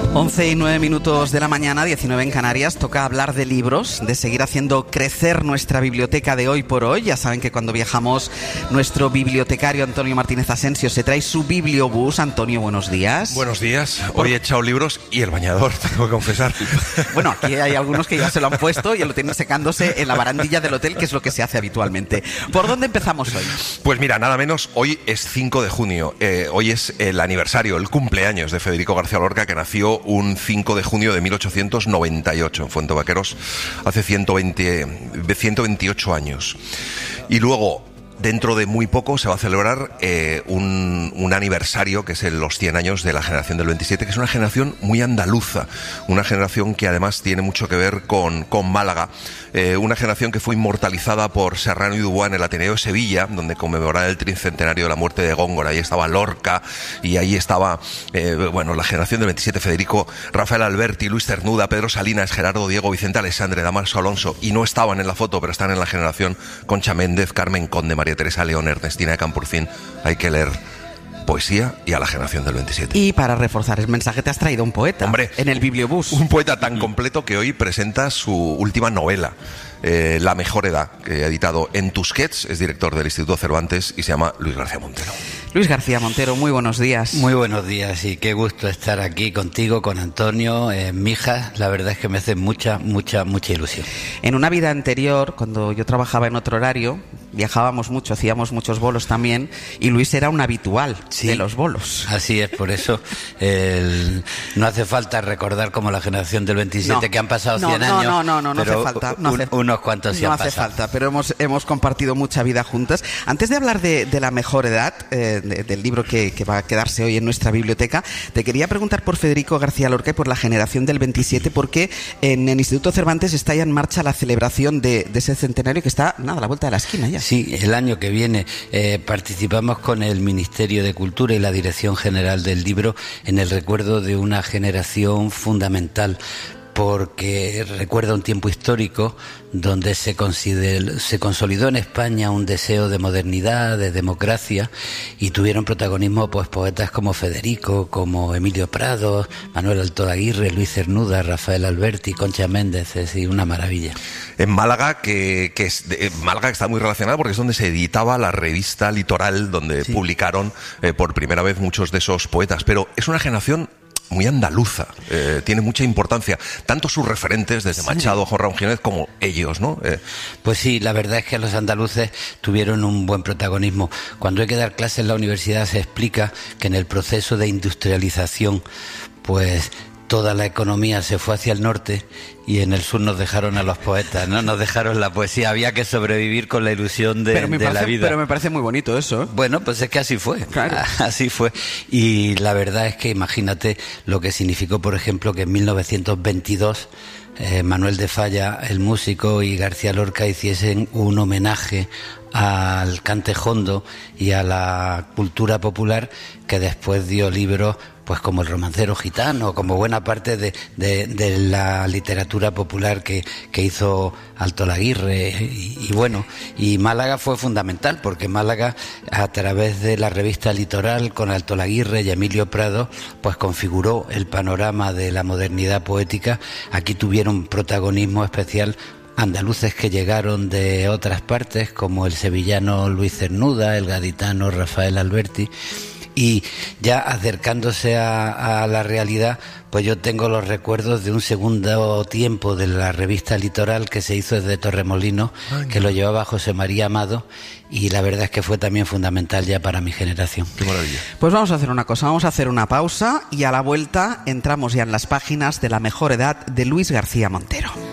11:09 de la mañana, 19 en Canarias. Toca hablar de libros, de seguir haciendo crecer nuestra biblioteca de hoy por hoy. Ya saben que cuando viajamos, nuestro bibliotecario Antonio Martínez Asensio se trae su bibliobús. Antonio, buenos días. Buenos días. Hoy he echado libros y el bañador, tengo que confesar. Bueno, aquí hay algunos que ya se lo han puesto y lo tienen secándose en la barandilla del hotel, que es lo que se hace habitualmente. ¿Por dónde empezamos hoy? Pues mira, nada menos, hoy es 5 de junio. Hoy es el aniversario, el cumpleaños de Federico García Lorca, que nació un 5 de junio de 1898 en Fuentevaqueros, hace 128 años. Y luego, dentro de muy poco, se va a celebrar un aniversario, que es los 100 años de la generación del 27, que es una generación muy andaluza, una generación que además tiene mucho que ver con Málaga, una generación que fue inmortalizada por Serrano y Dubois en el Ateneo de Sevilla, donde conmemoraba el tricentenario de la muerte de Góngora. Ahí estaba Lorca, y ahí estaba la generación del 27, Federico, Rafael Alberti, Luis Cernuda, Pedro Salinas, Gerardo Diego, Vicente Alessandre, Damaso Alonso, y no estaban en la foto, pero están en la generación Concha Méndez, Carmen Conde, María Teresa León, Ernestina de Campurcín. Hay que leer poesía y a la generación del 27. Y para reforzar el mensaje te has traído un poeta. Hombre, en el bibliobús. Un poeta tan completo que hoy presenta su última novela, La mejor edad, que ha editado en Tusquets, es director del Instituto Cervantes y se llama Luis García Montero. Luis García Montero, muy buenos días. Muy buenos días y qué gusto estar aquí contigo, con Antonio, Mijas. La verdad es que me hace mucha ilusión. En una vida anterior, cuando yo trabajaba en otro horario, viajábamos mucho, hacíamos muchos bolos también, y Luis era un habitual de los bolos. Así es, por eso no hace falta recordar como la generación del 27 que han pasado 100 años. No hace falta. Unos cuantos sí han pasado. No hace falta, pero hemos compartido mucha vida juntas. Antes de hablar de la mejor edad, del libro que va a quedarse hoy en nuestra biblioteca, te quería preguntar por Federico García Lorca y por la generación del 27, porque en el Instituto Cervantes está ya en marcha la celebración de ese centenario que está, a la vuelta de la esquina ya. Sí, el año que viene participamos con el Ministerio de Cultura y la Dirección General del Libro en el recuerdo de una generación fundamental, porque recuerda un tiempo histórico donde se consolidó en España un deseo de modernidad, de democracia, y tuvieron protagonismo poetas como Federico, como Emilio Prado, Manuel Alto Aguirre, Luis Cernuda, Rafael Alberti, Concha Méndez. Es una maravilla. En Málaga, Málaga está muy relacionada porque es donde se editaba la revista Litoral, donde publicaron por primera vez muchos de esos poetas, pero es una generación muy andaluza, tiene mucha importancia, tanto sus referentes, desde Machado, Jorge Ginés, como ellos, ¿no? Pues sí, la verdad es que los andaluces tuvieron un buen protagonismo. Cuando hay que dar clases en la universidad se explica que en el proceso de industrialización, pues toda la economía se fue hacia el norte y en el sur nos dejaron a los poetas, ¿no? Nos dejaron la poesía. Había que sobrevivir con la ilusión de la vida. Pero me parece muy bonito eso, ¿eh? Bueno, pues es que así fue. Claro. Así fue. Y la verdad es que imagínate lo que significó, por ejemplo, que en 1922 Manuel de Falla, el músico, y García Lorca hiciesen un homenaje al cantejondo y a la cultura popular, que después dio libros pues como El romancero gitano, como buena parte de la literatura popular que hizo Alto Aguirre, y Málaga fue fundamental, porque Málaga, a través de la revista Litoral, con Alto Aguirre y Emilio Prado, pues configuró el panorama de la modernidad poética. Aquí tuvieron protagonismo especial andaluces que llegaron de otras partes, como el sevillano Luis Cernuda, el gaditano Rafael Alberti. Y ya acercándose a la realidad, pues yo tengo los recuerdos de un segundo tiempo de la revista Litoral que se hizo desde Torremolinos, que lo llevaba José María Amado, y la verdad es que fue también fundamental ya para mi generación. Qué maravilla. Pues vamos a hacer una cosa, vamos a hacer una pausa y a la vuelta entramos ya en las páginas de La mejor edad de Luis García Montero.